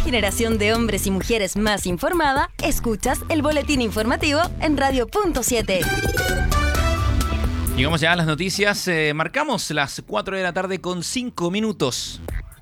generación de hombres y mujeres más informada, escuchas el boletín informativo en Radio.7. Llegamos ya a las noticias. Marcamos las 4 de la tarde con 5 minutos.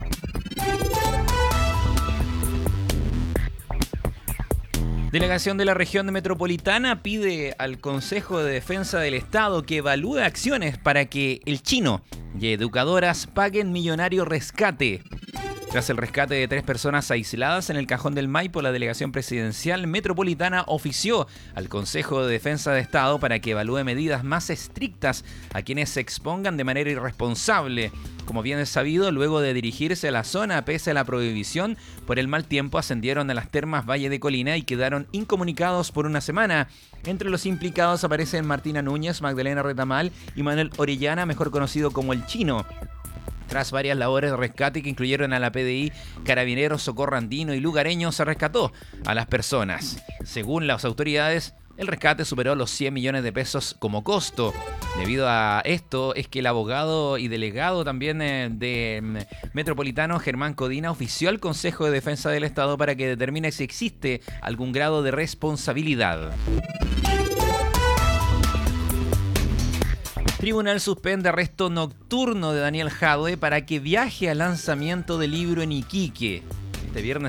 Delegación de la región metropolitana pide al Consejo de Defensa del Estado que evalúe acciones para que el chino y educadoras paguen millonario rescate. Tras el rescate de 3 personas aisladas en el Cajón del Maipo, la Delegación Presidencial Metropolitana ofició al Consejo de Defensa de Estado para que evalúe medidas más estrictas a quienes se expongan de manera irresponsable. Como bien es sabido, luego de dirigirse a la zona, pese a la prohibición, por el mal tiempo ascendieron a las termas Valle de Colina y quedaron incomunicados por una semana. Entre los implicados aparecen Martina Núñez, Magdalena Retamal y Manuel Orellana, mejor conocido como El Chino. Tras varias labores de rescate que incluyeron a la PDI, Carabineros, Socorro Andino y Lugareños, se rescató a las personas. Según las autoridades, el rescate superó los 100 millones de pesos como costo. Debido a esto es que el abogado y delegado también de Metropolitano, Germán Codina, ofició al Consejo de Defensa del Estado para que determine si existe algún grado de responsabilidad. Tribunal suspende arresto nocturno de Daniel Jadwe para que viaje al lanzamiento del libro en Iquique. Este viernes